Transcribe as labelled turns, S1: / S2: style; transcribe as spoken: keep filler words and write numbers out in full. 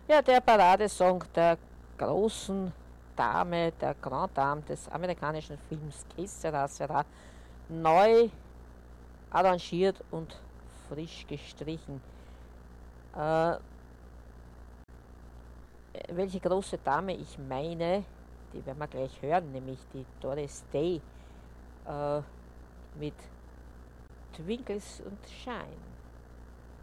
S1: Ja, der Paradesong der großen Dame, der Grand Dame des amerikanischen Films Que sera sera, neu arrangiert und frisch gestrichen. Äh, welche große Dame ich meine, die werden wir gleich hören, nämlich die Doris Day äh, mit Twinkles und Shine.